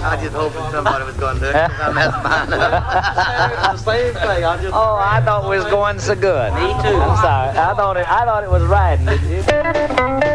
I just hoping somebody was going to do it, 'cause I messed mine up. The same thing. Oh, I thought we was going so good. Me too. I'm sorry. I thought it was riding. Did you?